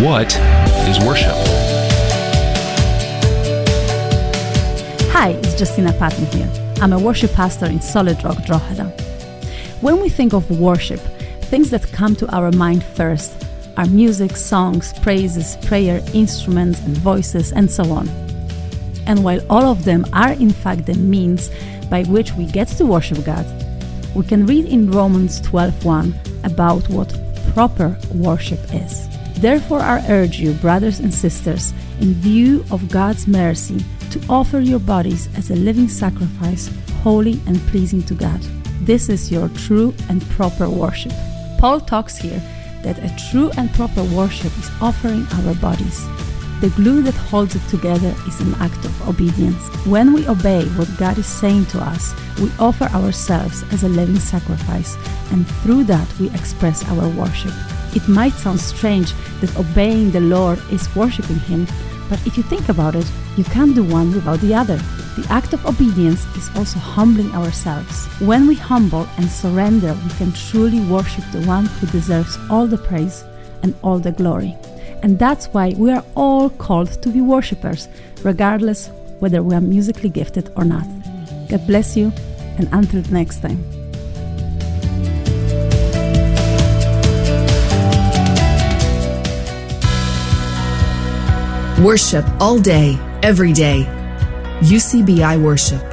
What is worship? Hi, it's Justina Patton here. I'm a worship pastor in Solid Rock, Drogheda. When we think of worship, things that come to our mind first are music, songs, praises, prayer, instruments and voices, and so on. And while all of them are in fact the means by which we get to worship God, we can read in Romans 12:1 about what proper worship is. Therefore, I urge you, brothers and sisters, in view of God's mercy, to offer your bodies as a living sacrifice, holy and pleasing to God. This is your true and proper worship. Paul talks here that a true and proper worship is offering our bodies. The glue that holds it together is an act of obedience. When we obey what God is saying to us, we offer ourselves as a living sacrifice, and through that we express our worship. It might sound strange that obeying the Lord is worshiping Him, but if you think about it, you can't do one without the other. The act of obedience is also humbling ourselves. When we humble and surrender, we can truly worship the one who deserves all the praise and all the glory. And that's why we are all called to be worshipers, regardless whether we are musically gifted or not. God bless you, and until next time. Worship all day, every day. UCBI Worship.